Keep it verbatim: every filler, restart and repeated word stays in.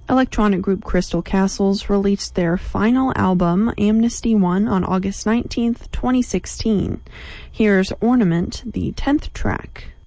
Electronic group Crystal Castles released their final album, Amnesty One, on August nineteenth, twenty sixteen. Here's Ornament, the tenth track.